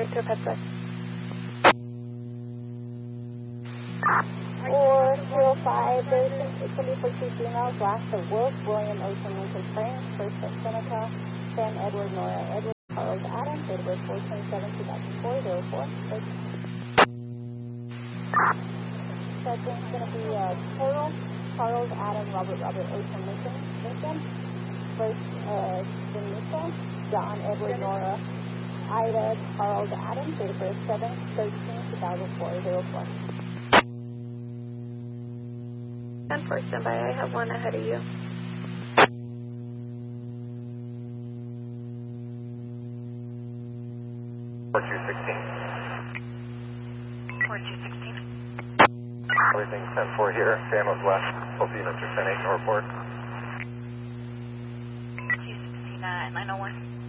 Wait to a pet sec. 405, there's it's going to be for 2 females. Last of Wolf, William Ocean Lincoln Frank, first of Seneca, Sam Edward Nora Edward, Charles Adams, date of birth 4/27/2004, 04. Second's going to be total, Charles Adam Robert Ocean Lincoln, first Janika, John Edward Nora Ida Charles Adams, date of birth 7/13/2004, 04. 10-4, standby. I have one ahead of you. Everything 10-4 here. Samuels West. Will be Mr. 10-8 to report. 269, 901.